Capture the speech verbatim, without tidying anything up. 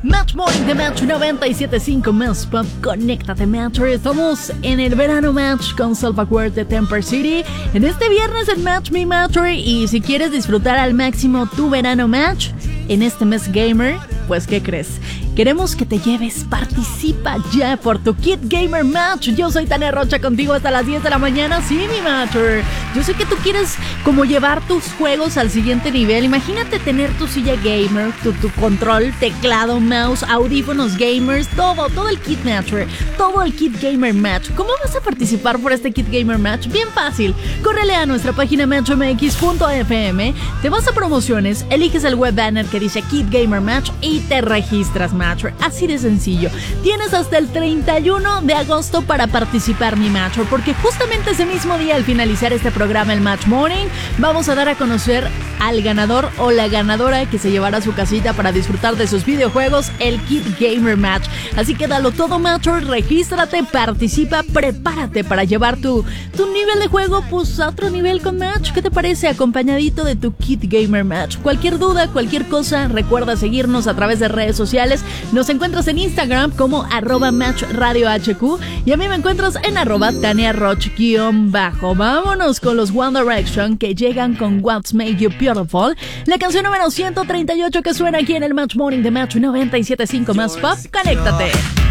Match Morning de Match noventa y siete punto cinco Más Pop, conéctate Match. Estamos en el verano Match con Self-Aware de Temper City. En este viernes en Match Me Match. Y si quieres disfrutar al máximo tu verano Match en este mes gamer, pues ¿qué crees? Queremos que te lleves, participa ya por tu Kit Gamer Match. Yo soy Tania Rocha contigo hasta las diez de la mañana. Sí, mi Matcher. Yo sé que tú quieres como llevar tus juegos al siguiente nivel. Imagínate tener tu silla gamer, tu, tu control, teclado, mouse, audífonos gamers, todo, todo el Kit Matcher, todo el Kit Gamer Match. ¿Cómo vas a participar por este Kit Gamer Match? Bien fácil. Córrele a nuestra página match m x punto f m, te vas a promociones, eliges el web banner que dice Kit Gamer Match y te registras, Matcher. Así de sencillo. Tienes hasta el treinta y uno de agosto para participar, mi Matcher, porque justamente ese mismo día, al finalizar este programa, el Match Morning, vamos a dar a conocer al ganador o la ganadora que se llevará a su casita para disfrutar de sus videojuegos, el Kit Gamer Match. Así que dalo todo, Matcher, regístrate, participa, prepárate para llevar tu, tu nivel de juego pues a otro nivel con Match. ¿Qué te parece? Acompañadito de tu Kit Gamer Match. Cualquier duda, cualquier cosa, recuerda seguirnos a través de redes sociales. Nos encuentras en Instagram como arroba Match Radio H Q y a mí me encuentras en arroba Tania Roch guión bajo. Vámonos con los One Direction que llegan con What's Made You Beautiful, la canción número ciento treinta y ocho que suena aquí en el Match Morning de Match noventa y siete punto cinco Más Pop. Conéctate.